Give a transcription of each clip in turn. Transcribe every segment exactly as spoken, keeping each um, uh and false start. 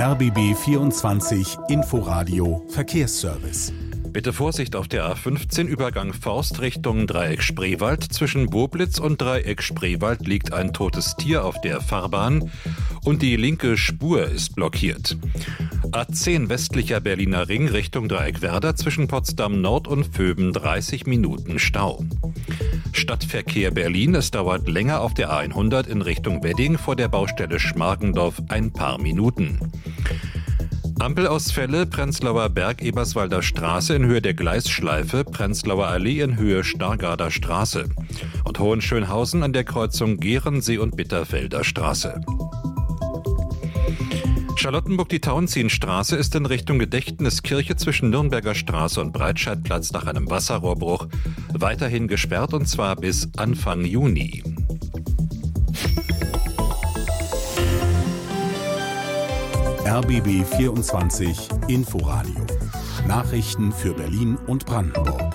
R B B vierundzwanzig Inforadio Verkehrsservice. Bitte Vorsicht auf der A fünfzehn, Übergang Forst Richtung Dreieck Spreewald. Zwischen Boblitz und Dreieck Spreewald liegt ein totes Tier auf der Fahrbahn und die linke Spur ist blockiert. A zehn westlicher Berliner Ring Richtung Dreieck Werder, zwischen Potsdam Nord und Vöben dreißig Minuten Stau. Stadtverkehr Berlin, es dauert länger auf der A hundert in Richtung Wedding vor der Baustelle Schmargendorf ein paar Minuten. Ampelausfälle, Prenzlauer Berg, Eberswalder Straße in Höhe der Gleisschleife, Prenzlauer Allee in Höhe Stargarder Straße und Hohenschönhausen an der Kreuzung Gerensee und Bitterfelder Straße. Charlottenburg-die-Tauentzienstraße ist in Richtung Gedächtniskirche zwischen Nürnberger Straße und Breitscheidplatz nach einem Wasserrohrbruch weiterhin gesperrt, und zwar bis Anfang Juni. R B B vierundzwanzig Inforadio. Nachrichten für Berlin und Brandenburg.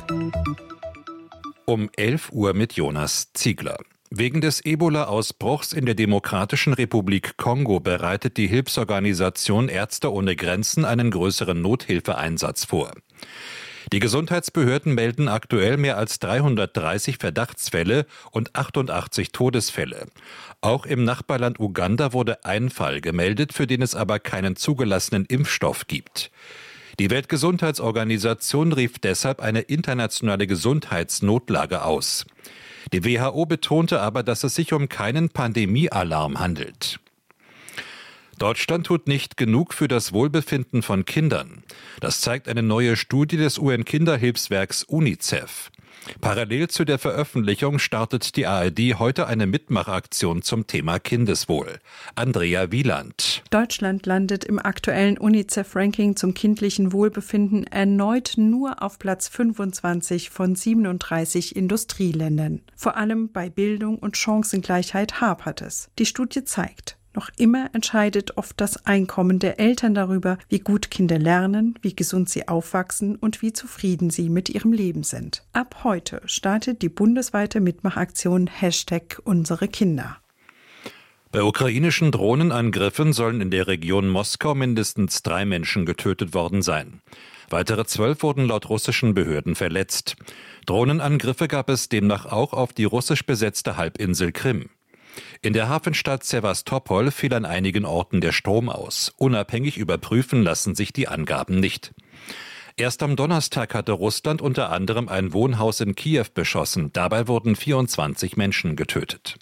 Um elf Uhr mit Jonas Ziegler. Wegen des Ebola-Ausbruchs in der Demokratischen Republik Kongo bereitet die Hilfsorganisation Ärzte ohne Grenzen einen größeren Nothilfeeinsatz vor. Die Gesundheitsbehörden melden aktuell mehr als dreihundertdreißig Verdachtsfälle und achtundachtzig Todesfälle. Auch im Nachbarland Uganda wurde ein Fall gemeldet, für den es aber keinen zugelassenen Impfstoff gibt. Die Weltgesundheitsorganisation rief deshalb eine internationale Gesundheitsnotlage aus. Die W H O betonte aber, dass es sich um keinen Pandemiealarm handelt. Deutschland tut nicht genug für das Wohlbefinden von Kindern. Das zeigt eine neue Studie des U N-Kinderhilfswerks UNICEF. Parallel zu der Veröffentlichung startet die A R D heute eine Mitmachaktion zum Thema Kindeswohl. Andrea Wieland. Deutschland landet im aktuellen UNICEF-Ranking zum kindlichen Wohlbefinden erneut nur auf Platz fünfundzwanzig von siebenunddreißig Industrieländern. Vor allem bei Bildung und Chancengleichheit hapert es. Die Studie zeigt: Noch immer entscheidet oft das Einkommen der Eltern darüber, wie gut Kinder lernen, wie gesund sie aufwachsen und wie zufrieden sie mit ihrem Leben sind. Ab heute startet die bundesweite Mitmachaktion Hashtag Unsere Kinder. Bei ukrainischen Drohnenangriffen sollen in der Region Moskau mindestens drei Menschen getötet worden sein. Weitere zwölf wurden laut russischen Behörden verletzt. Drohnenangriffe gab es demnach auch auf die russisch besetzte Halbinsel Krim. In der Hafenstadt Sewastopol fiel an einigen Orten der Strom aus. Unabhängig überprüfen lassen sich die Angaben nicht. Erst am Donnerstag hatte Russland unter anderem ein Wohnhaus in Kiew beschossen. Dabei wurden vierundzwanzig Menschen getötet.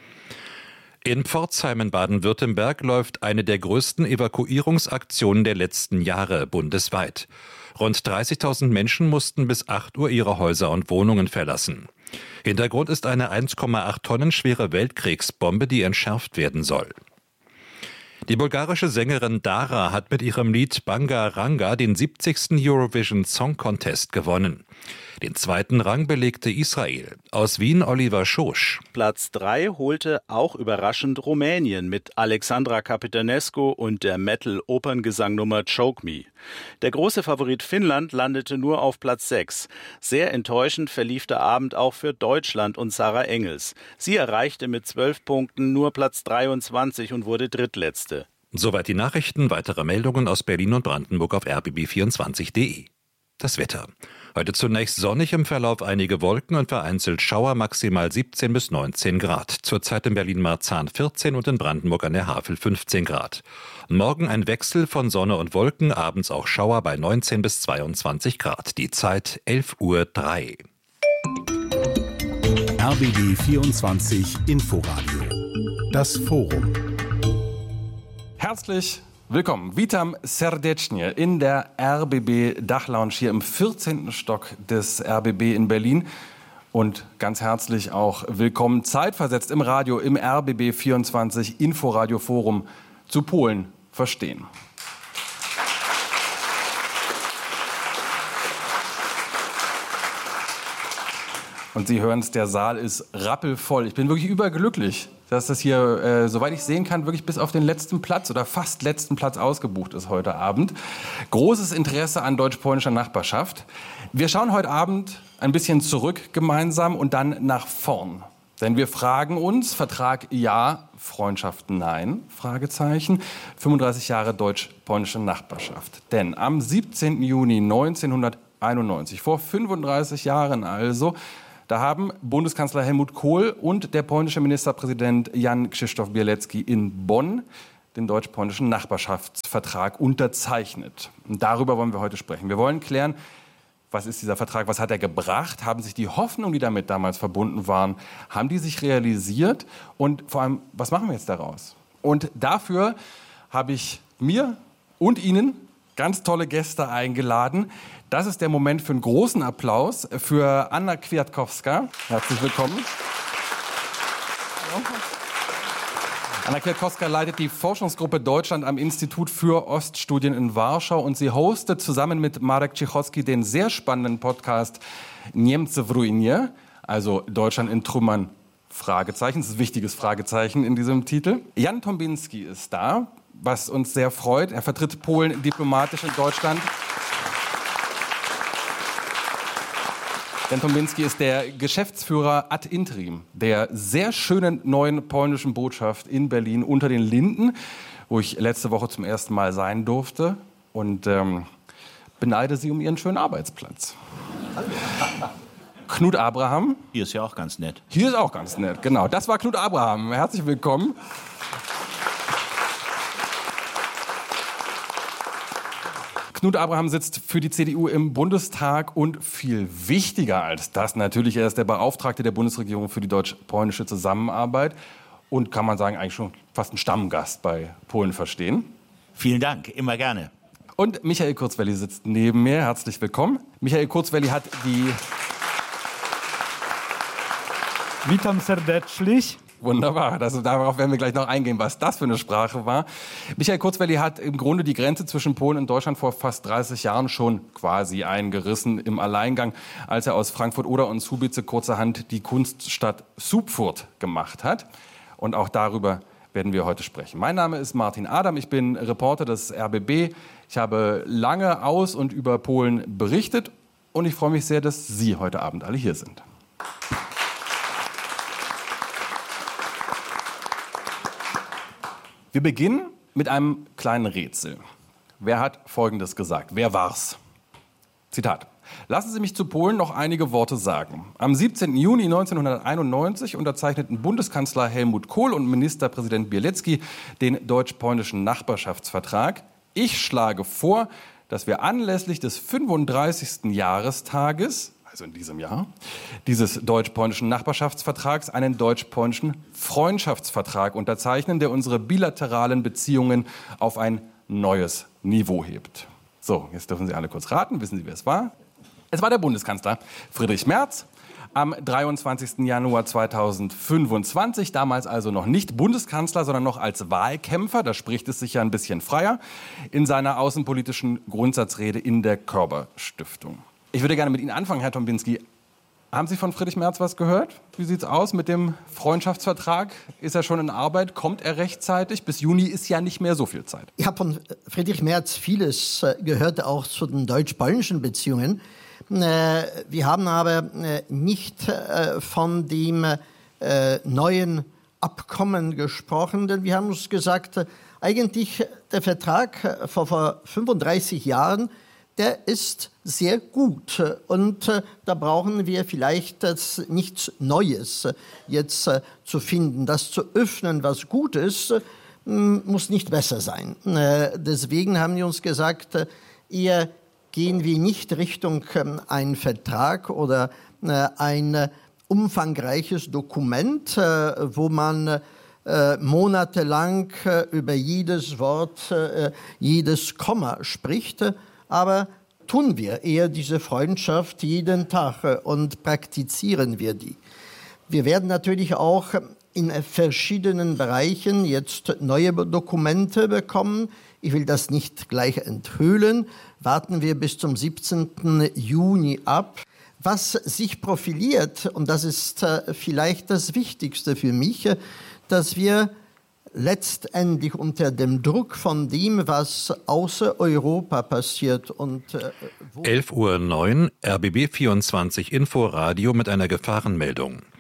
In Pforzheim in Baden-Württemberg läuft eine der größten Evakuierungsaktionen der letzten Jahre bundesweit. Rund dreißigtausend Menschen mussten bis acht Uhr ihre Häuser und Wohnungen verlassen. Hintergrund ist eine eins Komma acht Tonnen schwere Weltkriegsbombe, die entschärft werden soll. Die bulgarische Sängerin Dara hat mit ihrem Lied Banga Ranga den siebzigsten Eurovision Song Contest gewonnen. Den zweiten Rang belegte Israel. Aus Wien Oliver Schosch. Platz drei holte auch überraschend Rumänien mit Alexandra Capitanescu und der Metal-Operngesangnummer Choke Me. Der große Favorit Finnland landete nur auf Platz sechs. Sehr enttäuschend verlief der Abend auch für Deutschland und Sarah Engels. Sie erreichte mit zwölf Punkten nur Platz dreiundzwanzig und wurde drittletzte. Soweit die Nachrichten. Weitere Meldungen aus Berlin und Brandenburg auf r b b vierundzwanzig punkt d e. Das Wetter. Heute zunächst sonnig, im Verlauf einige Wolken und vereinzelt Schauer, maximal siebzehn bis neunzehn Grad. Zurzeit in Berlin-Marzahn vierzehn und in Brandenburg an der Havel fünfzehn Grad. Morgen ein Wechsel von Sonne und Wolken, abends auch Schauer bei neunzehn bis zweiundzwanzig Grad. Die Zeit elf Uhr drei. R B B vierundzwanzig Inforadio. Das Forum. Herzlich willkommen. Witam Serdeczny in der R B B Dachlounge hier im vierzehnten Stock des R B B in Berlin. Und ganz herzlich auch willkommen zeitversetzt im Radio im R B B vierundzwanzig Inforadio Forum zu Polen verstehen. Und Sie hören es, der Saal ist rappelvoll. Ich bin wirklich überglücklich, dass das hier, äh, soweit ich sehen kann, wirklich bis auf den letzten Platz oder fast letzten Platz ausgebucht ist heute Abend. Großes Interesse an deutsch-polnischer Nachbarschaft. Wir schauen heute Abend ein bisschen zurück gemeinsam und dann nach vorn. Denn wir fragen uns, Vertrag ja, Freundschaft nein, Fragezeichen, fünfunddreißig Jahre deutsch-polnische Nachbarschaft. Denn am siebzehnten Juni neunzehnhunderteinundneunzig, vor fünfunddreißig Jahren also, da haben Bundeskanzler Helmut Kohl und der polnische Ministerpräsident Jan Krzysztof Bielecki in Bonn den deutsch-polnischen Nachbarschaftsvertrag unterzeichnet. Und darüber wollen wir heute sprechen. Wir wollen klären, was ist dieser Vertrag, was hat er gebracht? Haben sich die Hoffnungen, die damit damals verbunden waren, haben die sich realisiert? Und vor allem, was machen wir jetzt daraus? Und dafür habe ich mir und Ihnen ganz tolle Gäste eingeladen. Das ist der Moment für einen großen Applaus für Anna Kwiatkowska. Herzlich willkommen. Anna Kwiatkowska leitet die Forschungsgruppe Deutschland am Institut für Oststudien in Warschau und sie hostet zusammen mit Marek Cichocki den sehr spannenden Podcast Niemcy w ruinie, also Deutschland in Trümmern, Fragezeichen. Das ist ein wichtiges Fragezeichen in diesem Titel. Jan Tombinski ist da, was uns sehr freut. Er vertritt Polen diplomatisch in Deutschland. Jan Tombinski ist der Geschäftsführer ad interim der sehr schönen neuen polnischen Botschaft in Berlin unter den Linden, wo ich letzte Woche zum ersten Mal sein durfte und ähm, beneide Sie um Ihren schönen Arbeitsplatz. Hallo. Knut Abraham. Hier ist ja auch ganz nett. Hier ist auch ganz nett, genau. Das war Knut Abraham. Herzlich willkommen. Knut Abraham sitzt für die C D U im Bundestag und viel wichtiger als das natürlich, er ist der Beauftragte der Bundesregierung für die deutsch-polnische Zusammenarbeit und kann man sagen, eigentlich schon fast ein Stammgast bei Polen verstehen. Vielen Dank, immer gerne. Und Michael Kurzwelli sitzt neben mir, herzlich willkommen. Michael Kurzwelli hat die... Witam serdecznie. Wunderbar, das, darauf werden wir gleich noch eingehen, was das für eine Sprache war. Michael Kurzwelli hat im Grunde die Grenze zwischen Polen und Deutschland vor fast dreißig Jahren schon quasi eingerissen im Alleingang, als er aus Frankfurt-Oder und Słubice kurzerhand die Kunststadt Supfurt gemacht hat. Und auch darüber werden wir heute sprechen. Mein Name ist Martin Adam, ich bin Reporter des R B B. Ich habe lange aus und über Polen berichtet und ich freue mich sehr, dass Sie heute Abend alle hier sind. Wir beginnen mit einem kleinen Rätsel. Wer hat Folgendes gesagt? Wer war's? Zitat. Lassen Sie mich zu Polen noch einige Worte sagen. Am siebzehnten Juni neunzehnhunderteinundneunzig unterzeichneten Bundeskanzler Helmut Kohl und Ministerpräsident Bielecki den deutsch-polnischen Nachbarschaftsvertrag. Ich schlage vor, dass wir anlässlich des fünfunddreißigsten Jahrestages, also in diesem Jahr, dieses deutsch-polnischen Nachbarschaftsvertrags einen deutsch-polnischen Freundschaftsvertrag unterzeichnen, der unsere bilateralen Beziehungen auf ein neues Niveau hebt. So, jetzt dürfen Sie alle kurz raten. Wissen Sie, wer es war? Es war der Bundeskanzler Friedrich Merz am dreiundzwanzigsten Januar zweitausendfünfundzwanzig, damals also noch nicht Bundeskanzler, sondern noch als Wahlkämpfer, da spricht es sich ja ein bisschen freier, in seiner außenpolitischen Grundsatzrede in der Körber-Stiftung. Ich würde gerne mit Ihnen anfangen, Herr Tombinski. Haben Sie von Friedrich Merz was gehört? Wie sieht es aus mit dem Freundschaftsvertrag? Ist er schon in Arbeit? Kommt er rechtzeitig? Bis Juni ist ja nicht mehr so viel Zeit. Ich habe von Friedrich Merz vieles gehört, auch zu den deutsch-polnischen Beziehungen. Wir haben aber nicht von dem neuen Abkommen gesprochen, denn wir haben uns gesagt, eigentlich der Vertrag vor fünfunddreißig Jahren, der ist sehr gut und äh, da brauchen wir vielleicht äh, nichts Neues äh, jetzt äh, zu finden. Das zu öffnen, was gut ist, äh, muss nicht besser sein. Äh, deswegen haben wir uns gesagt, äh, eher gehen wir nicht Richtung äh, einen Vertrag oder äh, ein äh, umfangreiches Dokument, äh, wo man äh, monatelang äh, über jedes Wort, äh, jedes Komma spricht, äh, aber tun wir eher diese Freundschaft jeden Tag und praktizieren wir die. Wir werden natürlich auch in verschiedenen Bereichen jetzt neue Dokumente bekommen. Ich will das nicht gleich enthüllen. Warten wir bis zum siebzehnten Juni ab. Was sich profiliert, und das ist vielleicht das Wichtigste für mich, dass wir letztendlich unter dem Druck von dem, was außer Europa passiert und äh, elf Uhr neun, R B B vierundzwanzig Inforadio mit einer Gefahrenmeldung.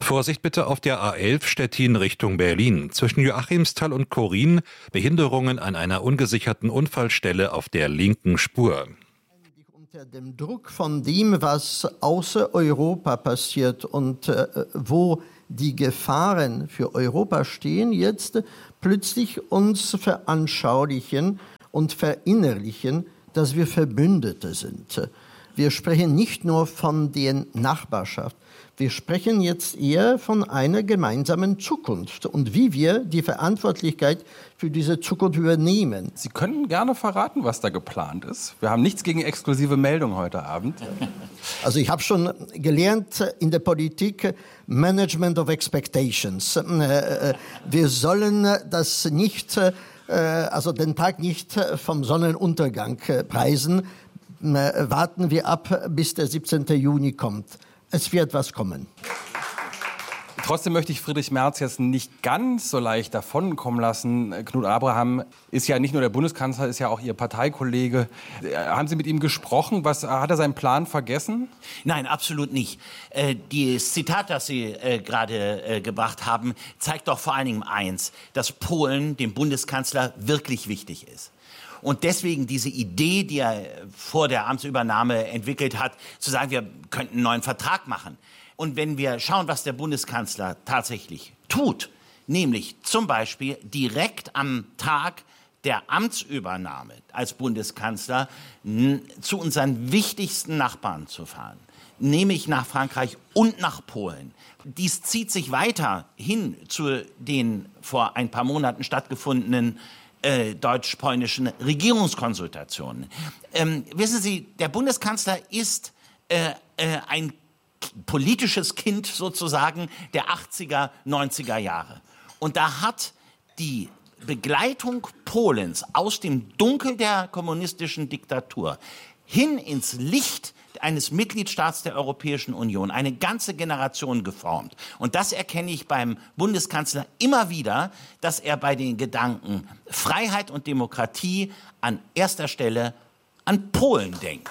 Vorsicht bitte auf der A elf Stettin Richtung Berlin. Zwischen Joachimsthal und Korin Behinderungen an einer ungesicherten Unfallstelle auf der linken Spur. Unter dem Druck von dem, was außer Europa passiert und äh, wo die Gefahren für Europa stehen, jetzt plötzlich uns veranschaulichen und verinnerlichen, dass wir Verbündete sind. Wir sprechen nicht nur von der Nachbarschaft, wir sprechen jetzt eher von einer gemeinsamen Zukunft und wie wir die Verantwortlichkeit für diese Zukunft übernehmen. Sie können gerne verraten, was da geplant ist. Wir haben nichts gegen exklusive Meldungen heute Abend. Also ich habe schon gelernt in der Politik Management of Expectations. Wir sollen das nicht, also den Tag nicht vom Sonnenuntergang preisen. Warten wir ab, bis der siebzehnten Juni kommt. Es wird was kommen. Trotzdem möchte ich Friedrich Merz jetzt nicht ganz so leicht davonkommen lassen. Knut Abraham ist ja nicht nur der Bundeskanzler, ist ja auch Ihr Parteikollege. Haben Sie mit ihm gesprochen? Was, hat er seinen Plan vergessen? Nein, absolut nicht. Äh, das Zitat, das Sie äh, gerade äh, gebracht haben, zeigt doch vor allen Dingen eins, dass Polen dem Bundeskanzler wirklich wichtig ist. Und deswegen diese Idee, die er vor der Amtsübernahme entwickelt hat, zu sagen, wir könnten einen neuen Vertrag machen. Und wenn wir schauen, was der Bundeskanzler tatsächlich tut, nämlich zum Beispiel direkt am Tag der Amtsübernahme als Bundeskanzler zu unseren wichtigsten Nachbarn zu fahren, nämlich nach Frankreich und nach Polen. Dies zieht sich weiter hin zu den vor ein paar Monaten stattgefundenen Äh, deutsch-polnischen Regierungskonsultationen. Ähm, wissen Sie, der Bundeskanzler ist äh, äh, ein politisches Kind sozusagen der achtziger, neunziger Jahre. Und da hat die Begleitung Polens aus dem Dunkel der kommunistischen Diktatur hin ins Licht eines Mitgliedstaats der Europäischen Union eine ganze Generation geformt. Und das erkenne ich beim Bundeskanzler immer wieder, dass er bei den Gedanken Freiheit und Demokratie an erster Stelle an Polen denkt.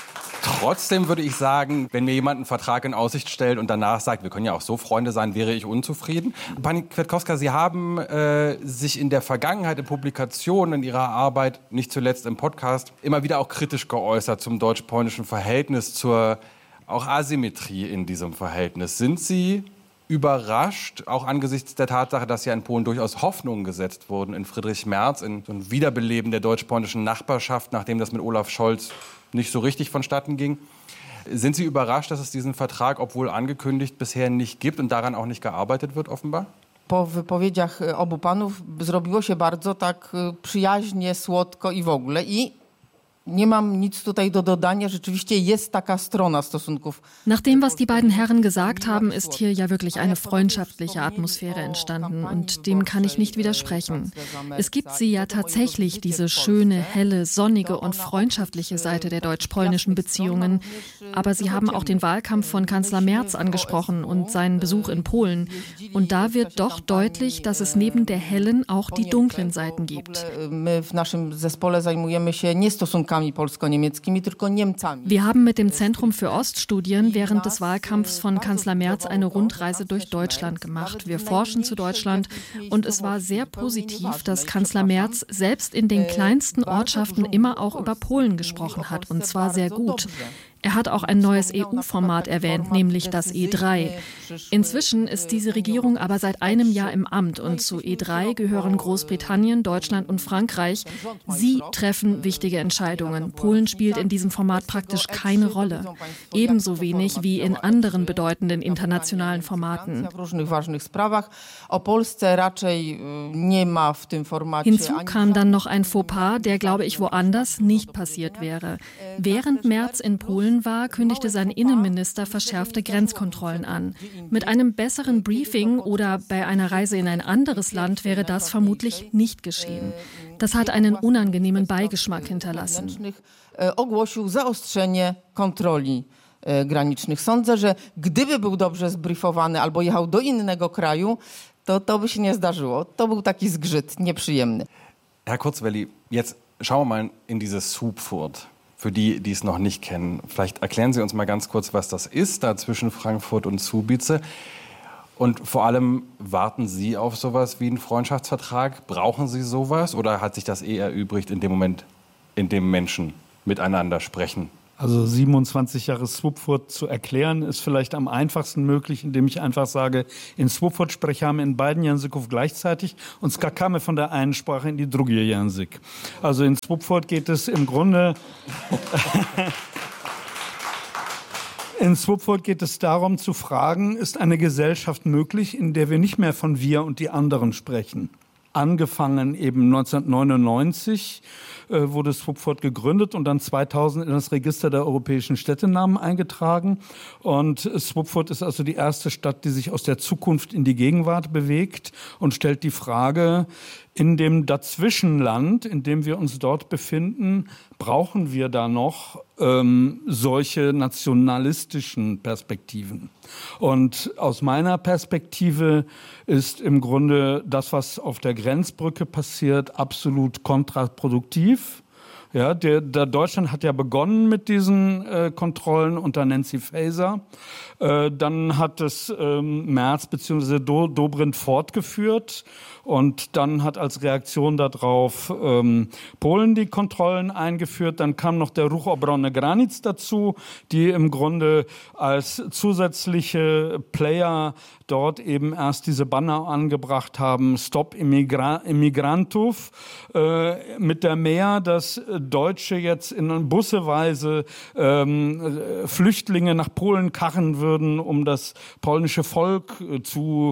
Trotzdem würde ich sagen, wenn mir jemand einen Vertrag in Aussicht stellt und danach sagt, wir können ja auch so Freunde sein, wäre ich unzufrieden. Pani Kwiatkowska, Sie haben äh, sich in der Vergangenheit in Publikationen, in Ihrer Arbeit, nicht zuletzt im Podcast, immer wieder auch kritisch geäußert zum deutsch-polnischen Verhältnis, zur auch Asymmetrie in diesem Verhältnis. Sind Sie überrascht, auch angesichts der Tatsache, dass ja in Polen durchaus Hoffnungen gesetzt wurden in Friedrich Merz, in so ein Wiederbeleben der deutsch-polnischen Nachbarschaft, nachdem das mit Olaf Scholz nicht so richtig vonstatten ging. Sind Sie überrascht, dass es diesen Vertrag, obwohl angekündigt, bisher nicht gibt und daran auch nicht gearbeitet wird, offenbar? Po wypowiedziach obu panów zrobiło się bardzo tak przyjaźnie, słodko i w ogóle. I nie mam nic tutaj do dodania. Rzeczywiście jest taka strona stosunków. Nach dem, was die beiden Herren gesagt haben, ist hier ja wirklich eine freundschaftliche Atmosphäre entstanden und dem kann ich nicht widersprechen. Es gibt sie ja tatsächlich, diese schöne, helle, sonnige und freundschaftliche Seite der deutsch-polnischen Beziehungen. Aber Sie haben auch den Wahlkampf von Kanzler Merz angesprochen und seinen Besuch in Polen. Und da wird doch deutlich, dass es neben der hellen auch die dunklen Seiten gibt. My w naszym zespole zajmujemy się nie stosunkami polsko-niemieckimi, tylko Niemcami. Wir haben mit dem Zentrum für Oststudien während des Wahlkampfs von Kanzler Merz eine Rundreise durch Deutschland gemacht. Wir forschen zu Deutschland und es war sehr positiv, dass Kanzler Merz selbst in den kleinsten Ortschaften immer auch über Polen gesprochen hat, und zwar sehr gut. Er hat auch ein neues E U-Format erwähnt, nämlich das E drei. Inzwischen ist diese Regierung aber seit einem Jahr im Amt und zu E drei gehören Großbritannien, Deutschland und Frankreich. Sie treffen wichtige Entscheidungen. Polen spielt in diesem Format praktisch keine Rolle. Ebenso wenig wie in anderen bedeutenden internationalen Formaten. Hinzu kam dann noch ein Fauxpas, der, glaube ich, woanders nicht passiert wäre. Während Merz in Polen war, kündigte sein Innenminister verschärfte Grenzkontrollen an. Mit einem besseren Briefing oder bei einer Reise in ein anderes Land wäre das vermutlich nicht geschehen. Das hat einen unangenehmen Beigeschmack hinterlassen. Ogłosił zaostrzenie kontroli granicznych. Sądzę, że gdyby był dobrze zbriefowany albo jechał do innego kraju, to to by się nie zdarzyło. To był taki zgrzyt nieprzyjemny. Herr Kurzwelli, jetzt schauen wir mal in dieses Zugfurt. Für die, die es noch nicht kennen, vielleicht erklären Sie uns mal ganz kurz, was das ist, da zwischen Frankfurt und Słubice. Und vor allem, warten Sie auf sowas wie einen Freundschaftsvertrag? Brauchen Sie sowas? Oder hat sich das eh erübrigt in dem Moment, in dem Menschen miteinander sprechen? Also siebenundzwanzig Jahre Swupfurt zu erklären, ist vielleicht am einfachsten möglich, indem ich einfach sage, in Swupfurt sprechen in beiden języków gleichzeitig und skakamy von der einen Sprache in die drugie język. Also in Swupfurt geht es im Grunde... In Swupfurt geht es darum zu fragen, ist eine Gesellschaft möglich, in der wir nicht mehr von wir und die anderen sprechen? Angefangen eben neunzehnhundertneunundneunzig äh, wurde Swupfurt gegründet und dann zweitausend in das Register der europäischen Städtenamen eingetragen. Und Swupfurt ist also die erste Stadt, die sich aus der Zukunft in die Gegenwart bewegt und stellt die Frage, in dem Dazwischenland, in dem wir uns dort befinden, brauchen wir da noch ähm, solche nationalistischen Perspektiven. Und aus meiner Perspektive ist im Grunde das, was auf der Grenzbrücke passiert, absolut kontraproduktiv. Ja, der, der Deutschland hat ja begonnen mit diesen äh, Kontrollen unter Nancy Faeser. Äh, dann hat es ähm, Merz bzw. Do, Dobrindt fortgeführt. Und dann hat als Reaktion darauf ähm, Polen die Kontrollen eingeführt. Dann kam noch der Ruch Obrony Granic dazu, die im Grunde als zusätzliche Player dort eben erst diese Banner angebracht haben, Stop Immigra- Immigrantów, äh, mit der Mehr, dass Deutsche jetzt in busseweise ähm, Flüchtlinge nach Polen karren würden, um das polnische Volk äh, zu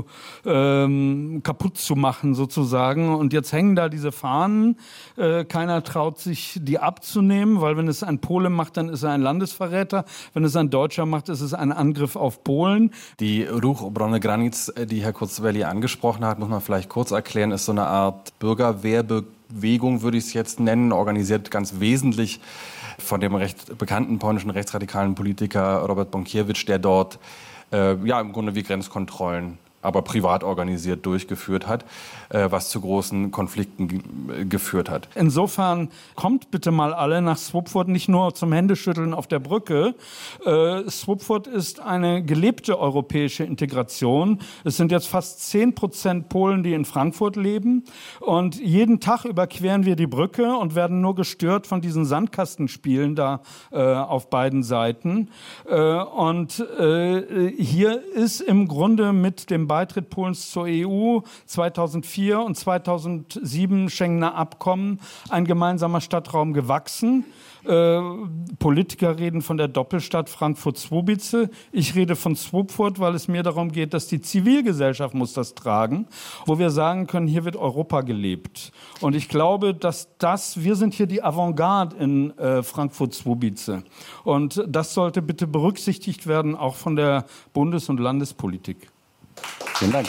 ähm, kaputt zu machen sozusagen. Und jetzt hängen da diese Fahnen. Äh, keiner traut sich, die abzunehmen, weil wenn es ein Pole macht, dann ist er ein Landesverräter. Wenn es ein Deutscher macht, ist es ein Angriff auf Polen. Die Ruch Obrony Granic, die Herr Kurzwelli angesprochen hat, muss man vielleicht kurz erklären, ist so eine Art Bürgerwehrbewegung, würde ich es jetzt nennen, organisiert ganz wesentlich von dem recht bekannten polnischen rechtsradikalen Politiker Robert Bąkiewicz, der dort äh, ja im Grunde wie Grenzkontrollen, aber privat organisiert durchgeführt hat, äh, was zu großen Konflikten ge- geführt hat. Insofern kommt bitte mal alle nach Swupfurt, nicht nur zum Händeschütteln auf der Brücke. Äh, Swupfurt ist eine gelebte europäische Integration. Es sind jetzt fast zehn Prozent Polen, die in Frankfurt leben. Und jeden Tag überqueren wir die Brücke und werden nur gestört von diesen Sandkastenspielen da äh, auf beiden Seiten. Äh, und äh, hier ist im Grunde mit dem Beitritt Polens zur E U zweitausendvier und zweitausendsieben Schengener Abkommen ein gemeinsamer Stadtraum gewachsen. Äh, Politiker reden von der Doppelstadt Frankfurt-Swobice. Ich rede von Swupfurt, weil es mir darum geht, dass die Zivilgesellschaft muss das tragen, wo wir sagen können, hier wird Europa gelebt. Und ich glaube, dass das, wir sind hier die Avantgarde in äh, Frankfurt-Swobice. Und das sollte bitte berücksichtigt werden, auch von der Bundes- und Landespolitik. Vielen Dank.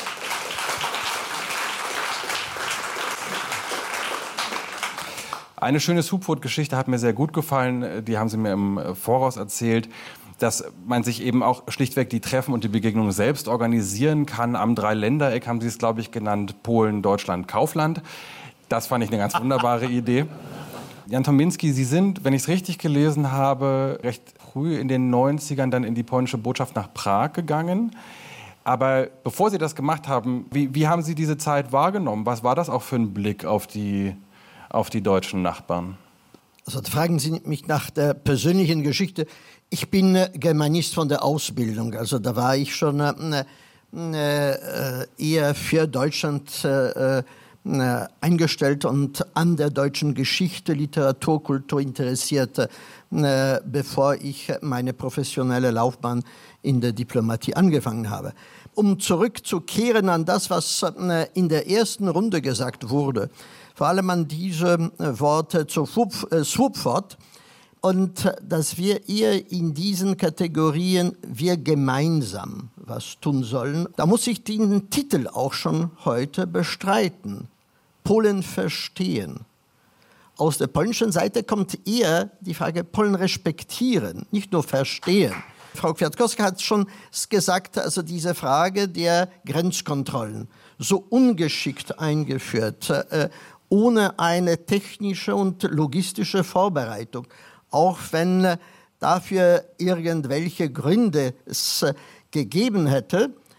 Eine schöne Swupfurt-Geschichte hat mir sehr gut gefallen. Die haben Sie mir im Voraus erzählt, dass man sich eben auch schlichtweg die Treffen und die Begegnungen selbst organisieren kann. Am Dreiländereck haben Sie es, glaube ich, genannt, Polen, Deutschland, Kaufland. Das fand ich eine ganz wunderbare Idee. Jan Tominski, Sie sind, wenn ich es richtig gelesen habe, recht früh in den neunzigern dann in die polnische Botschaft nach Prag gegangen. Aber bevor Sie das gemacht haben, wie, wie haben Sie diese Zeit wahrgenommen? Was war das auch für ein Blick auf die, auf die deutschen Nachbarn? Also fragen Sie mich nach der persönlichen Geschichte. Ich bin Germanist von der Ausbildung. Also da war ich schon äh, äh, eher für Deutschland äh, äh, eingestellt und an der deutschen Geschichte, Literatur, Kultur interessiert, äh, bevor ich meine professionelle Laufbahn in der Diplomatie angefangen habe. Um zurückzukehren an das, was äh, in der ersten Runde gesagt wurde, vor allem an diese äh, Worte zu Swupfurt, und dass wir eher in diesen Kategorien wir gemeinsam was tun sollen. Da muss ich den Titel auch schon heute bestreiten. Polen verstehen. Aus der polnischen Seite kommt eher die Frage Polen respektieren, nicht nur verstehen. Frau Kwiatkowska hat schon gesagt, also diese Frage der Grenzkontrollen, so ungeschickt eingeführt, äh, ohne eine technische und logistische Vorbereitung, auch wenn äh, dafür irgendwelche Gründe es äh, gegeben hätte.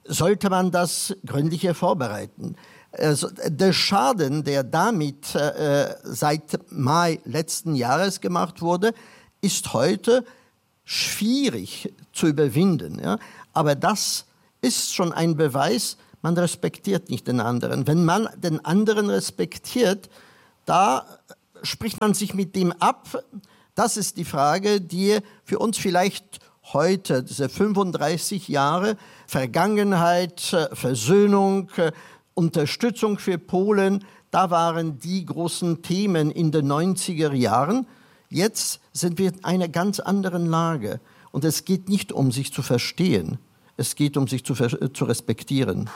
sollte man das gründlicher vorbereiten. Also der Schaden, der damit äh, seit Mai letzten Jahres gemacht wurde, ist heute schwierig zu überwinden. Ja? Aber das ist schon ein Beweis, man respektiert nicht den anderen. Wenn man den anderen respektiert, da spricht man sich mit dem ab. Das ist die Frage, die für uns vielleicht heute, diese fünfunddreißig Jahre Vergangenheit, Versöhnung, Unterstützung für Polen, da waren die großen Themen in den neunziger Jahren. Jetzt sind wir in einer ganz anderen Lage. Und es geht nicht um sich zu verstehen, es geht um sich zu, zu respektieren.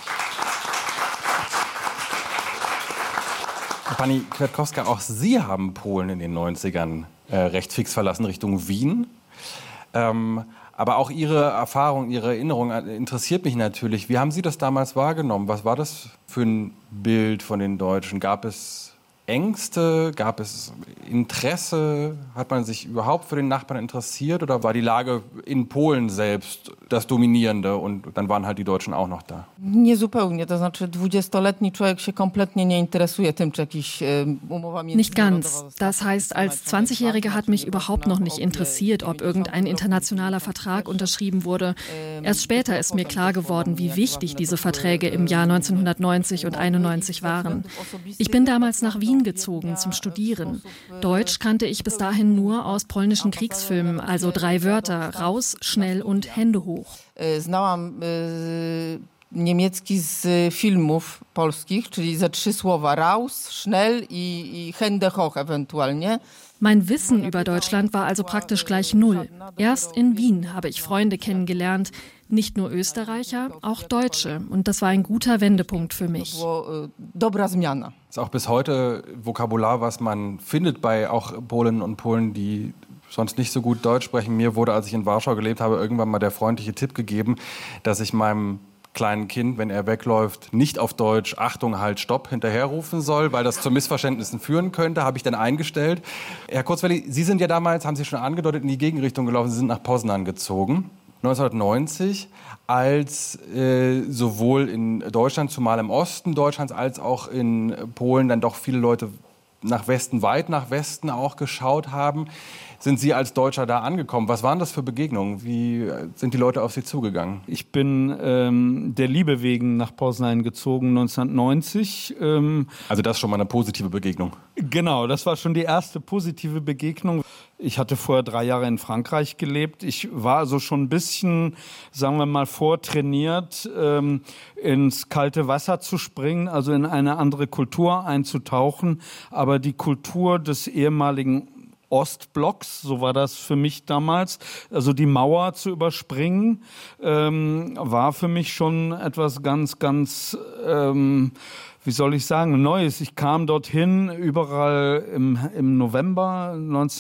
Pani Kwiatkowska, auch Sie haben Polen in den neunzigern äh, recht fix verlassen Richtung Wien. Ähm, aber auch Ihre Erfahrung, Ihre Erinnerung interessiert mich natürlich. Wie haben Sie das damals wahrgenommen? Was war das für ein Bild von den Deutschen? Gab es Ängste? Gab es Interesse? Hat man sich überhaupt für den Nachbarn interessiert? Oder war die Lage in Polen selbst das Dominierende und dann waren halt die Deutschen auch noch da? Nie zupełnie. To znaczy dwudziestoletni człowiek się kompletnie nie interesuje tym, czy jakieś umowa międzynarodowa. Nicht ganz. Das heißt, als zwanzigjährige hat mich überhaupt noch nicht interessiert, ob irgendein internationaler Vertrag unterschrieben wurde. Erst später ist mir klar geworden, wie wichtig diese Verträge im Jahr neunzehnhundertneunzig und einundneunzig waren. Ich bin damals nach Wien gezogen zum Studieren. Deutsch kannte ich bis dahin nur aus polnischen Kriegsfilmen, also drei Wörter: raus, schnell und Hände hoch. Znałam e, niemiecki z filmów polskich, czyli ze trzy słowa: raus, schnell i, i Hände hoch ewentualnie. Mein Wissen über Deutschland war also praktisch gleich null. Erst in Wien habe ich Freunde kennengelernt, nicht nur Österreicher, auch Deutsche. Und das war ein guter Wendepunkt für mich. Dobra zmiana. Das ist auch bis heute Vokabular, was man findet bei auch Polinnen und Polen, die sonst nicht so gut Deutsch sprechen. Mir wurde, als ich in Warschau gelebt habe, irgendwann mal der freundliche Tipp gegeben, dass ich meinem kleinen Kind, wenn er wegläuft, nicht auf Deutsch Achtung, halt, Stopp hinterherrufen soll, weil das zu Missverständnissen führen könnte, habe ich dann eingestellt. Herr Kurzweili, Sie sind ja damals, haben Sie schon angedeutet, in die Gegenrichtung gelaufen, Sie sind nach Poznan gezogen. neunzehnhundertneunzig, als äh, sowohl in Deutschland, zumal im Osten Deutschlands, als auch in Polen dann doch viele Leute nach Westen, weit nach Westen auch geschaut haben, sind Sie als Deutscher da angekommen. Was waren das für Begegnungen? Wie sind die Leute auf Sie zugegangen? Ich bin ähm, der Liebe wegen nach Poznan gezogen neunzehnhundertneunzig. Ähm, also das ist schon mal eine positive Begegnung. Genau, das war schon die erste positive Begegnung. Ich hatte vorher drei Jahre in Frankreich gelebt. Ich war also schon ein bisschen, sagen wir mal, vortrainiert, ähm, ins kalte Wasser zu springen, also in eine andere Kultur einzutauchen. Aber die Kultur des ehemaligen Ostblocks, so war das für mich damals, also die Mauer zu überspringen, ähm, war für mich schon etwas ganz, ganz, ähm, wie soll ich sagen, Neues. Ich kam dorthin, überall im, im November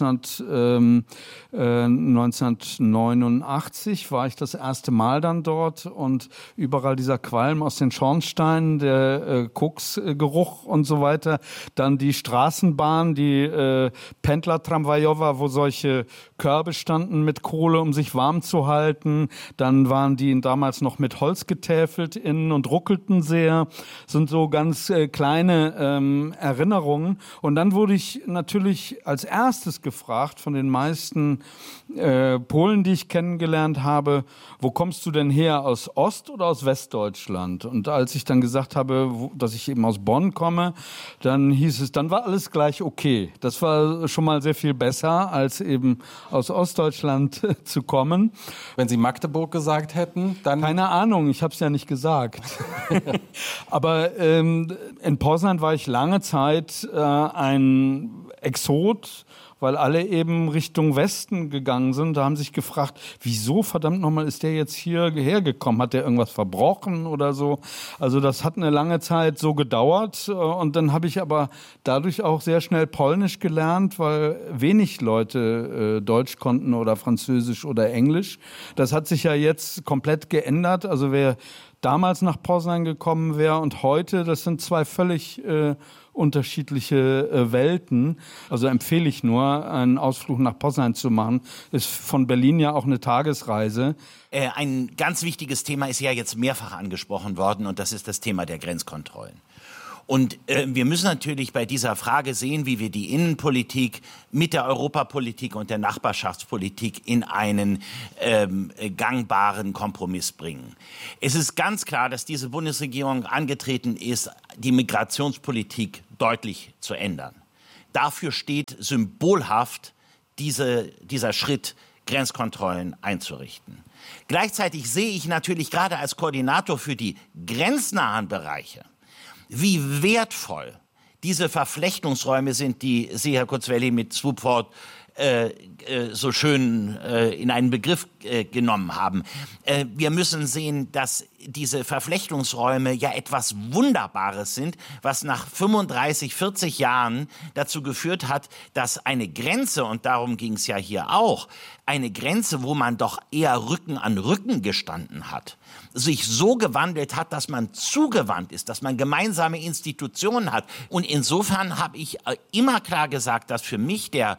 neunzehnhundertneunundachtzig war ich das erste Mal dann dort und überall dieser Qualm aus den Schornsteinen, der äh, Koksgeruch und so weiter. Dann die Straßenbahn, die äh, Pendler-Tramwajowa, wo solche Körbe standen mit Kohle, um sich warm zu halten. Dann waren die damals noch mit Holz getäfelt innen und ruckelten sehr. Sind so ganz äh, kleine ähm, Erinnerungen. Und dann wurde ich natürlich als erstes gefragt von den meisten äh, Polen, die ich kennengelernt habe, wo kommst du denn her, aus Ost- oder aus Westdeutschland? Und als ich dann gesagt habe, wo, dass ich eben aus Bonn komme, dann hieß es, dann war alles gleich okay. Das war schon mal sehr viel besser, als eben aus Ostdeutschland zu kommen. Wenn Sie Magdeburg gesagt hätten, dann... Keine Ahnung, ich habe es ja nicht gesagt. Aber ähm, in Poznan war ich lange Zeit äh, ein Exot, weil alle eben Richtung Westen gegangen sind. Da haben sich gefragt, wieso verdammt nochmal ist der jetzt hierher gekommen? Hat der irgendwas verbrochen oder so? Also das hat eine lange Zeit so gedauert. Und dann habe ich aber dadurch auch sehr schnell Polnisch gelernt, weil wenig Leute äh, Deutsch konnten oder Französisch oder Englisch. Das hat sich ja jetzt komplett geändert. Also wer damals nach Poznań gekommen wäre und heute, das sind zwei völlig äh, unterschiedliche äh, Welten. Also empfehle ich nur, einen Ausflug nach Poznań zu machen. Ist von Berlin ja auch eine Tagesreise. Äh, ein ganz wichtiges Thema ist ja jetzt mehrfach angesprochen worden und das ist das Thema der Grenzkontrollen. Und äh, wir müssen natürlich bei dieser Frage sehen, wie wir die Innenpolitik mit der Europapolitik und der Nachbarschaftspolitik in einen ähm, gangbaren Kompromiss bringen. Es ist ganz klar, dass diese Bundesregierung angetreten ist, die Migrationspolitik deutlich zu ändern. Dafür steht symbolhaft diese, dieser Schritt, Grenzkontrollen einzurichten. Gleichzeitig sehe ich natürlich gerade als Koordinator für die grenznahen Bereiche, wie wertvoll diese Verflechtungsräume sind, die Sie, Herr Kurzwelli, mit Swoopford äh, äh, so schön äh, in einen Begriff äh, genommen haben. Äh, wir müssen sehen, dass diese Verflechtungsräume ja etwas Wunderbares sind, was nach fünfunddreißig, vierzig Jahren dazu geführt hat, dass eine Grenze, und darum ging es ja hier auch, eine Grenze, wo man doch eher Rücken an Rücken gestanden hat, sich so gewandelt hat, dass man zugewandt ist, dass man gemeinsame Institutionen hat. Und insofern habe ich immer klar gesagt, dass für mich der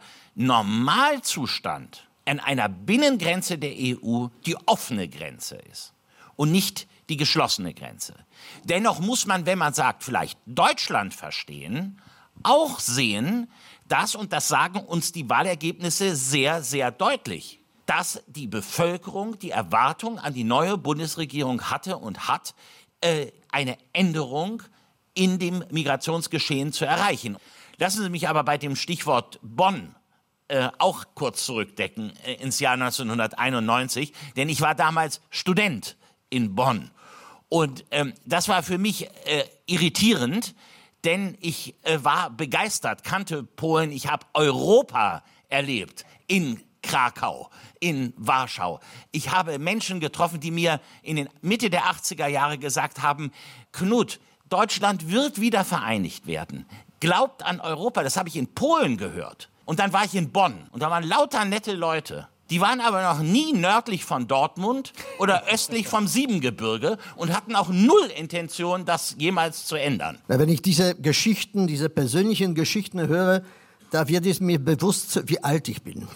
Normalzustand an einer Binnengrenze der E U die offene Grenze ist und nicht die geschlossene Grenze. Dennoch muss man, wenn man sagt, vielleicht Deutschland verstehen, auch sehen, dass, und das sagen uns die Wahlergebnisse sehr, sehr deutlich, dass die Bevölkerung die Erwartung an die neue Bundesregierung hatte und hat, äh, eine Änderung in dem Migrationsgeschehen zu erreichen. Lassen Sie mich aber bei dem Stichwort Bonn äh, auch kurz zurückdecken äh, ins Jahr neunzehnhunderteinundneunzig, denn ich war damals Student in Bonn. Und ähm, das war für mich äh, irritierend, denn ich äh, war begeistert, kannte Polen, ich habe Europa erlebt in Krakau, in Warschau. Ich habe Menschen getroffen, die mir in den Mitte der achtziger Jahre gesagt haben, Knut, Deutschland wird wieder vereinigt werden. Glaubt an Europa, das habe ich in Polen gehört. Und dann war ich in Bonn und da waren lauter nette Leute. Die waren aber noch nie nördlich von Dortmund oder östlich vom Siebengebirge und hatten auch null Intention, das jemals zu ändern. Wenn ich diese Geschichten, diese persönlichen Geschichten höre, da wird es mir bewusst, wie alt ich bin.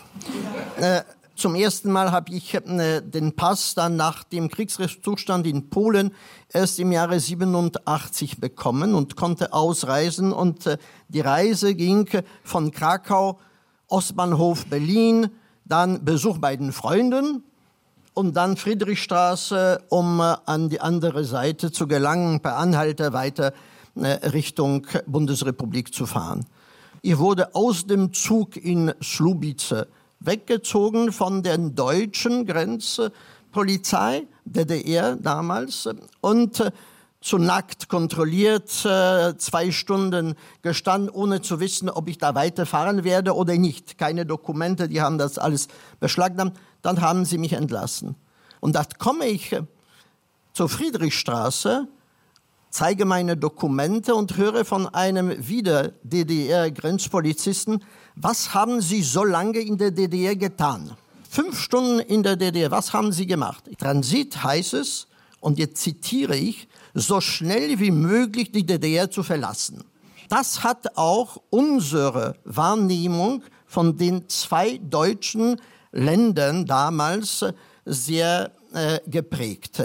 äh, zum ersten Mal habe ich äh, den Pass dann nach dem Kriegsrechtszustand in Polen erst im Jahre siebenundachtzig bekommen und konnte ausreisen. Und äh, die Reise ging von Krakau, Ostbahnhof Berlin, dann Besuch bei den Freunden und dann Friedrichstraße, um äh, an die andere Seite zu gelangen, per Anhalter weiter äh, Richtung Bundesrepublik zu fahren. Ich wurde aus dem Zug in Słubice weggezogen von der deutschen Grenzpolizei, D D R damals, und äh, zu nackt kontrolliert, äh, zwei Stunden gestanden, ohne zu wissen, ob ich da weiterfahren werde oder nicht. Keine Dokumente, die haben das alles beschlagnahmt. Dann haben sie mich entlassen. Und da komme ich äh, zur Friedrichstraße, zeige meine Dokumente und höre von einem wieder D D R-Grenzpolizisten, was haben Sie so lange in der D D R getan? Fünf Stunden in der D D R, was haben Sie gemacht? Transit heißt es, und jetzt zitiere ich, so schnell wie möglich die D D R zu verlassen. Das hat auch unsere Wahrnehmung von den zwei deutschen Ländern damals sehr äh, geprägt.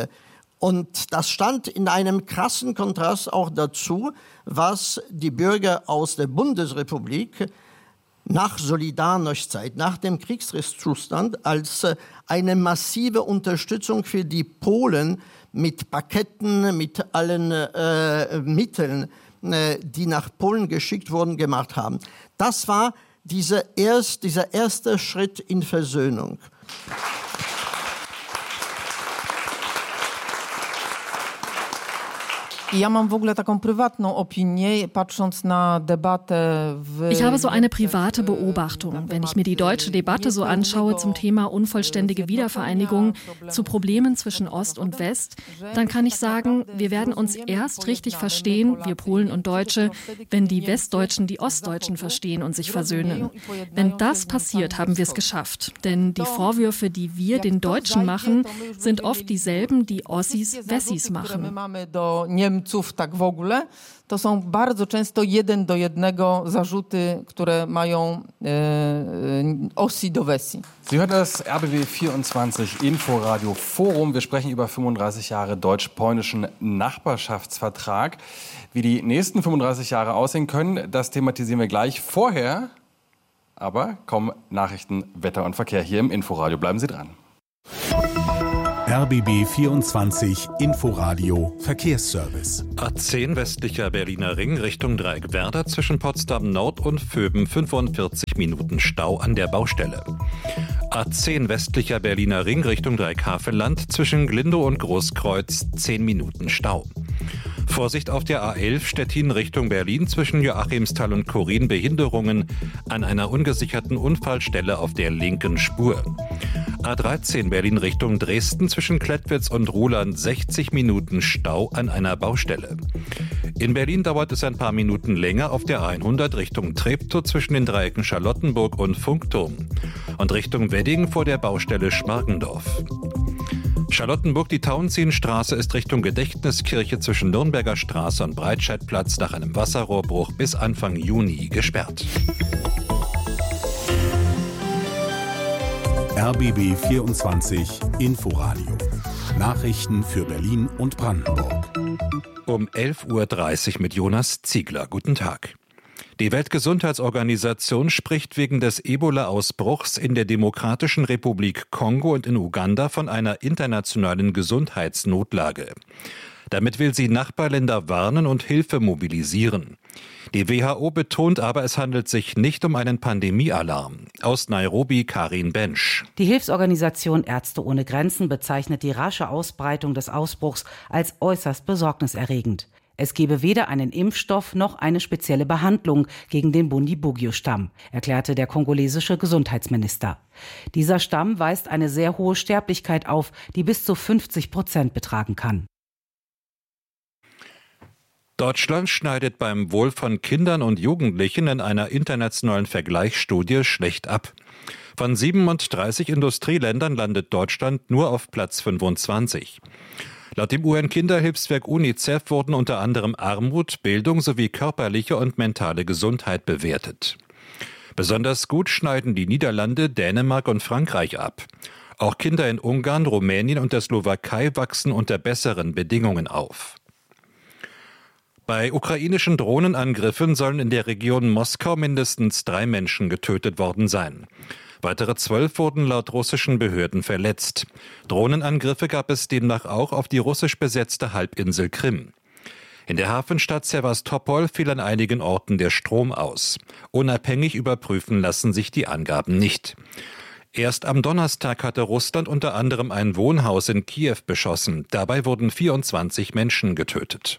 Und das stand in einem krassen Kontrast auch dazu, was die Bürger aus der Bundesrepublik nach Solidarność-Zeit, nach dem Kriegsrechtszustand, als eine massive Unterstützung für die Polen mit Paketten, mit allen äh, Mitteln, äh, die nach Polen geschickt wurden, gemacht haben. Das war diese erst, dieser erste Schritt in Versöhnung. Ja mam w ogóle taką prywatną opinię, patrząc na debatę w... Ich habe so eine private Beobachtung. Wenn ich mir die deutsche Debatte so anschaue zum Thema unvollständige Wiedervereinigung, zu Problemen zwischen Ost und West, dann kann ich sagen, wir werden uns erst richtig verstehen, wir Polen und Deutsche, wenn die Westdeutschen die Ostdeutschen verstehen und sich versöhnen. Wenn das passiert, haben wir es geschafft. Denn die Vorwürfe, die wir den Deutschen machen, sind oft dieselben, die Ossis Wessis machen. Niemców tak w ogóle, to są bardzo często jeden do jednego zarzuty, które mają e, e, Ossi do Wessi. Sie hören das R B B vierundzwanzig Inforadio Forum. Wir sprechen über fünfunddreißig Jahre deutsch-polnischen Nachbarschaftsvertrag. Wie die nächsten fünfunddreißig Jahre aussehen können, das thematisieren wir gleich. Vorher aber kommen Nachrichten, Wetter und Verkehr hier im Inforadio. Bleiben Sie dran. R B B vierundzwanzig Inforadio Verkehrsservice. A zehn westlicher Berliner Ring Richtung Dreieckwerder zwischen Potsdam Nord und Vöben fünfundvierzig Minuten Stau an der Baustelle. A zehn westlicher Berliner Ring Richtung Dreieck-Havelland zwischen Glindow und Großkreuz zehn Minuten Stau. Vorsicht auf der A elf Stettin Richtung Berlin zwischen Joachimsthal und Korin, Behinderungen an einer ungesicherten Unfallstelle auf der linken Spur. A dreizehn Berlin Richtung Dresden zwischen Klettwitz und Ruhland sechzig Minuten Stau an einer Baustelle. In Berlin dauert es ein paar Minuten länger auf der hundert Richtung Treptow zwischen den Dreiecken Charlottenburg und Funkturm und Richtung Wedding vor der Baustelle Schmargendorf. Charlottenburg, die Tauentzienstraße ist Richtung Gedächtniskirche zwischen Nürnberger Straße und Breitscheidplatz nach einem Wasserrohrbruch bis Anfang Juni gesperrt. R B B vierundzwanzig Inforadio. Nachrichten für Berlin und Brandenburg. Um elf Uhr dreißig mit Jonas Ziegler. Guten Tag. Die Weltgesundheitsorganisation spricht wegen des Ebola-Ausbruchs in der Demokratischen Republik Kongo und in Uganda von einer internationalen Gesundheitsnotlage. Damit will sie Nachbarländer warnen und Hilfe mobilisieren. Die W H O betont aber, es handelt sich nicht um einen Pandemiealarm. Aus Nairobi Karin Bensch. Die Hilfsorganisation Ärzte ohne Grenzen bezeichnet die rasche Ausbreitung des Ausbruchs als äußerst besorgniserregend. Es gebe weder einen Impfstoff noch eine spezielle Behandlung gegen den Bundibugyo-Stamm, erklärte der kongolesische Gesundheitsminister. Dieser Stamm weist eine sehr hohe Sterblichkeit auf, die bis zu fünfzig Prozent betragen kann. Deutschland schneidet beim Wohl von Kindern und Jugendlichen in einer internationalen Vergleichsstudie schlecht ab. Von siebenunddreißig Industrieländern landet Deutschland nur auf Platz fünfundzwanzig. Laut dem U N-Kinderhilfswerk UNICEF wurden unter anderem Armut, Bildung sowie körperliche und mentale Gesundheit bewertet. Besonders gut schneiden die Niederlande, Dänemark und Frankreich ab. Auch Kinder in Ungarn, Rumänien und der Slowakei wachsen unter besseren Bedingungen auf. Bei ukrainischen Drohnenangriffen sollen in der Region Moskau mindestens drei Menschen getötet worden sein. Weitere zwölf wurden laut russischen Behörden verletzt. Drohnenangriffe gab es demnach auch auf die russisch besetzte Halbinsel Krim. In der Hafenstadt Sewastopol fiel an einigen Orten der Strom aus. Unabhängig überprüfen lassen sich die Angaben nicht. Erst am Donnerstag hatte Russland unter anderem ein Wohnhaus in Kiew beschossen. Dabei wurden vierundzwanzig Menschen getötet.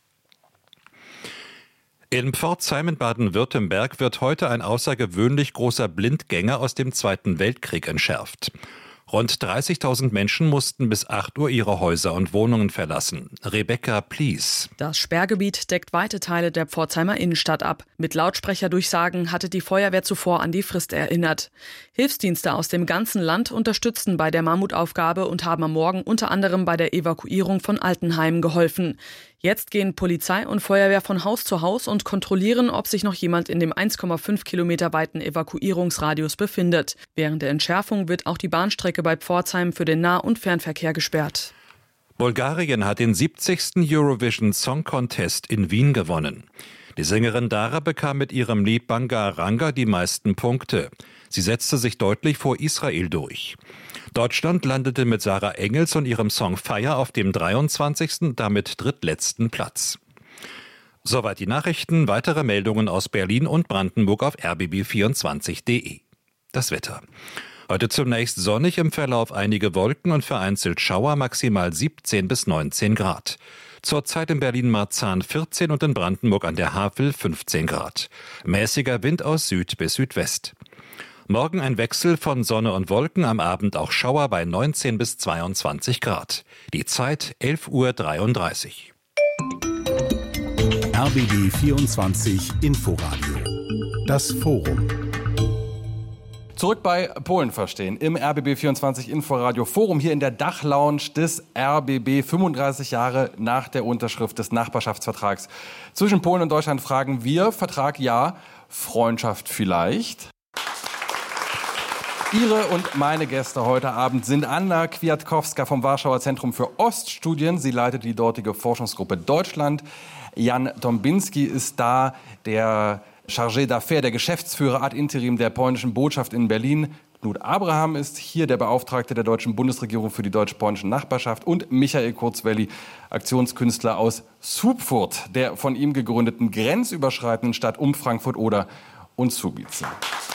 In Pforzheim in Baden-Württemberg wird heute ein außergewöhnlich großer Blindgänger aus dem Zweiten Weltkrieg entschärft. Rund dreißigtausend Menschen mussten bis acht Uhr ihre Häuser und Wohnungen verlassen. Rebecca Plies. Das Sperrgebiet deckt weite Teile der Pforzheimer Innenstadt ab. Mit Lautsprecherdurchsagen hatte die Feuerwehr zuvor an die Frist erinnert. Hilfsdienste aus dem ganzen Land unterstützten bei der Mammutaufgabe und haben am Morgen unter anderem bei der Evakuierung von Altenheimen geholfen. Jetzt gehen Polizei und Feuerwehr von Haus zu Haus und kontrollieren, ob sich noch jemand in dem eins Komma fünf Kilometer weiten Evakuierungsradius befindet. Während der Entschärfung wird auch die Bahnstrecke bei Pforzheim für den Nah- und Fernverkehr gesperrt. Bulgarien hat den siebzigsten Eurovision Song Contest in Wien gewonnen. Die Sängerin Dara bekam mit ihrem Lied Banga Ranga die meisten Punkte. Sie setzte sich deutlich vor Israel durch. Deutschland landete mit Sarah Engels und ihrem Song Fire auf dem dreiundzwanzigsten, damit drittletzten Platz. Soweit die Nachrichten. Weitere Meldungen aus Berlin und Brandenburg auf r b b vierundzwanzig punkt de. Das Wetter. Heute zunächst sonnig, im Verlauf einige Wolken und vereinzelt Schauer, maximal siebzehn bis neunzehn Grad. Zurzeit in Berlin-Marzahn vierzehn und in Brandenburg an der Havel fünfzehn Grad. Mäßiger Wind aus Süd bis Südwest. Morgen ein Wechsel von Sonne und Wolken, am Abend auch Schauer bei neunzehn bis zweiundzwanzig Grad. Die Zeit elf Uhr dreiunddreißig. R B B vierundzwanzig Inforadio. Das Forum. Zurück bei Polen verstehen im R B B vierundzwanzig Inforadio Forum hier in der Dachlounge des R B B, fünfunddreißig Jahre nach der Unterschrift des Nachbarschaftsvertrags. Zwischen Polen und Deutschland fragen wir, Vertrag ja, Freundschaft vielleicht? Ihre und meine Gäste heute Abend sind Anna Kwiatkowska vom Warschauer Zentrum für Oststudien. Sie leitet die dortige Forschungsgruppe Deutschland. Jan Dąbinski ist da, der Chargé d'Affaires, der Geschäftsführer ad interim der polnischen Botschaft in Berlin. Knut Abraham ist hier der Beauftragte der deutschen Bundesregierung für die deutsch-polnische Nachbarschaft. Und Michael Kurzwelli, Aktionskünstler aus Supfurt, der von ihm gegründeten grenzüberschreitenden Stadt um Frankfurt Oder und Słubice.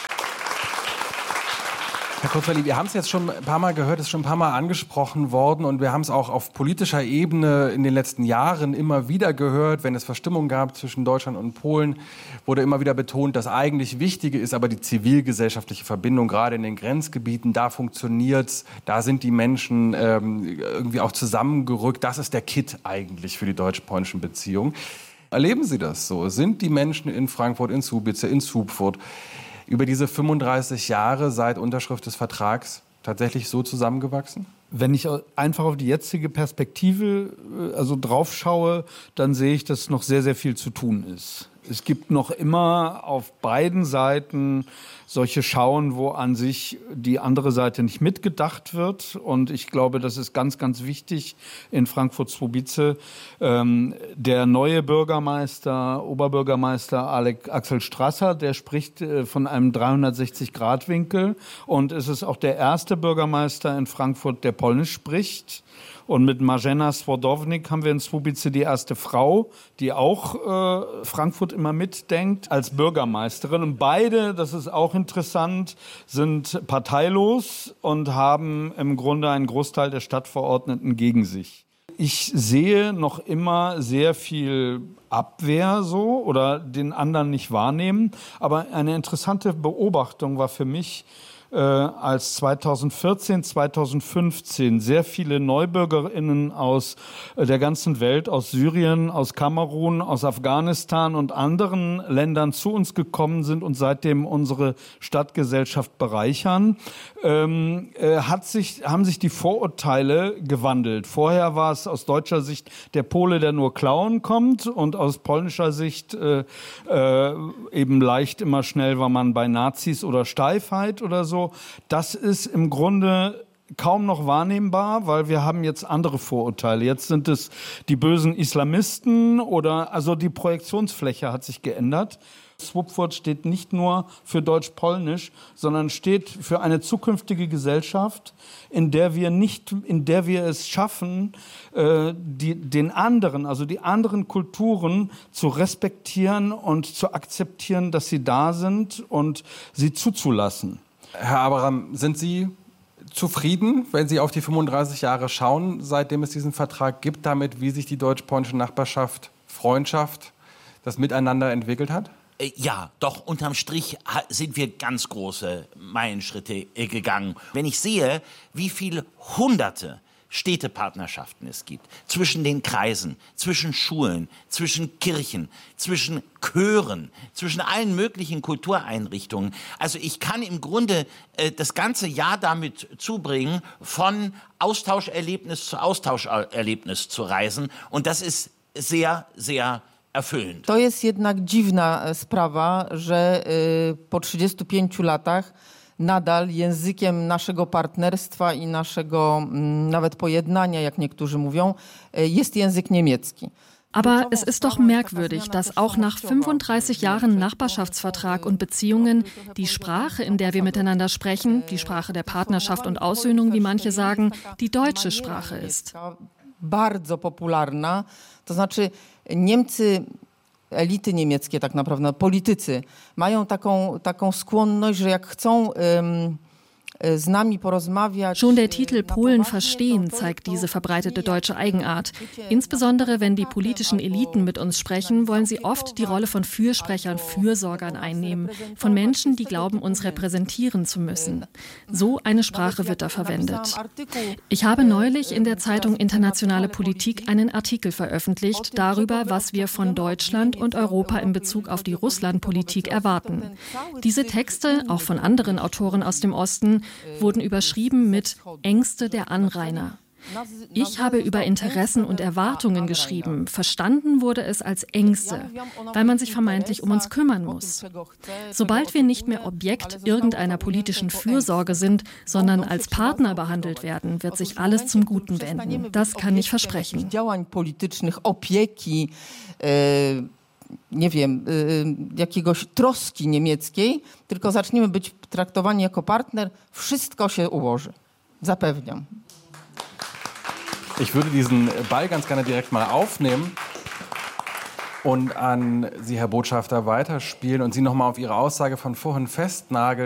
Herr Kurzwelli, wir haben es jetzt schon ein paar Mal gehört, es ist schon ein paar Mal angesprochen worden und wir haben es auch auf politischer Ebene in den letzten Jahren immer wieder gehört, wenn es Verstimmung gab zwischen Deutschland und Polen, wurde immer wieder betont, das eigentlich Wichtige ist aber die zivilgesellschaftliche Verbindung, gerade in den Grenzgebieten, da funktioniert's, da sind die Menschen ähm, irgendwie auch zusammengerückt, das ist der Kit eigentlich für die deutsch-polnischen Beziehungen. Erleben Sie das so? Sind die Menschen in Frankfurt, in Słubice, in Supfurt über diese fünfunddreißig Jahre seit Unterschrift des Vertrags tatsächlich so zusammengewachsen? Wenn ich einfach auf die jetzige Perspektive also drauf schaue, dann sehe ich, dass noch sehr, sehr viel zu tun ist. Es gibt noch immer auf beiden Seiten solche Schauen, wo an sich die andere Seite nicht mitgedacht wird. Und ich glaube, das ist ganz, ganz wichtig in Frankfurt-Słubice. Ähm, der neue Bürgermeister, Oberbürgermeister Alek, Axel Strasser, der spricht äh, von einem dreihundertsechzig Grad Winkel. Und es ist auch der erste Bürgermeister in Frankfurt, der Polnisch spricht. Und mit Marzena Swodownik haben wir in Słubice die erste Frau, die auch äh, Frankfurt immer mitdenkt, als Bürgermeisterin. Und beide, das ist auch interessant, sind parteilos und haben im Grunde einen Großteil der Stadtverordneten gegen sich. Ich sehe noch immer sehr viel Abwehr so oder den anderen nicht wahrnehmen. Aber eine interessante Beobachtung war für mich, Äh, als zweitausendvierzehn, zweitausendfünfzehn sehr viele NeubürgerInnen aus äh, der ganzen Welt, aus Syrien, aus Kamerun, aus Afghanistan und anderen Ländern zu uns gekommen sind und seitdem unsere Stadtgesellschaft bereichern, ähm, äh, hat sich, haben sich die Vorurteile gewandelt. Vorher war es aus deutscher Sicht der Pole, der nur klauen kommt, und aus polnischer Sicht äh, äh, eben leicht immer schnell war man bei Nazis oder Steifheit oder so. Das ist im Grunde kaum noch wahrnehmbar, weil wir haben jetzt andere Vorurteile. Jetzt sind es die bösen Islamisten oder also die Projektionsfläche hat sich geändert. Supfurt steht nicht nur für Deutsch-Polnisch, sondern steht für eine zukünftige Gesellschaft, in der wir nicht, in der wir es schaffen, äh, die, den anderen, also die anderen Kulturen zu respektieren und zu akzeptieren, dass sie da sind und sie zuzulassen. Herr Abraham, sind Sie zufrieden, wenn Sie auf die fünfunddreißig Jahre schauen, seitdem es diesen Vertrag gibt, damit, wie sich die deutsch-polnische Nachbarschaft, Freundschaft, das Miteinander entwickelt hat? Ja, doch unterm Strich sind wir ganz große Meilenschritte gegangen. Wenn ich sehe, wie viele Hunderte Städtepartnerschaften es gibt, zwischen den Kreisen, zwischen Schulen, zwischen Kirchen, zwischen Chören, zwischen allen möglichen Kultureinrichtungen. Also ich kann im Grunde äh, das ganze Jahr damit zubringen, von Austauscherlebnis zu Austauscherlebnis zu reisen. Und das ist sehr, sehr erfüllend. To jest jednak dziwna sprawa, że y, po trzydziestu pięciu latach nadal językiem naszego partnerstwa i naszego m, nawet pojednania, jak niektórzy mówią, jest język niemiecki. Aber es ist doch merkwürdig, dass auch nach fünfunddreißig Jahren Nachbarschaftsvertrag und Beziehungen die Sprache, in der wir miteinander sprechen, die Sprache der Partnerschaft und Aussöhnung, wie manche sagen, die deutsche Sprache ist. Bardzo popularna, to znaczy Niemcy, elity niemieckie tak naprawdę, politycy, mają taką, taką skłonność, że jak chcą um, Schon der Titel Polen verstehen zeigt diese verbreitete deutsche Eigenart. Insbesondere wenn die politischen Eliten mit uns sprechen, wollen sie oft die Rolle von Fürsprechern, Fürsorgern einnehmen, von Menschen, die glauben, uns repräsentieren zu müssen. So eine Sprache wird da verwendet. Ich habe neulich in der Zeitung Internationale Politik einen Artikel veröffentlicht darüber, was wir von Deutschland und Europa in Bezug auf die Russlandpolitik erwarten. Diese Texte, auch von anderen Autoren aus dem Osten, wurden überschrieben mit Ängste der Anrainer. Ich habe über Interessen und Erwartungen geschrieben. Verstanden wurde es als Ängste, weil man sich vermeintlich um uns kümmern muss. Sobald wir nicht mehr Objekt irgendeiner politischen Fürsorge sind, sondern als Partner behandelt werden, wird sich alles zum Guten wenden. Das kann ich versprechen. nie wiem, jakiegoś troski niemieckiej, tylko zaczniemy być traktowani jako partner, wszystko się ułoży. Zapewniam. Ich würde diesen Ball ganz gerne direkt mal aufnehmen und an Sie, Herr Botschafter, weiterspielen und Sie noch mal auf Ihre Aussage von vorhin festnageln.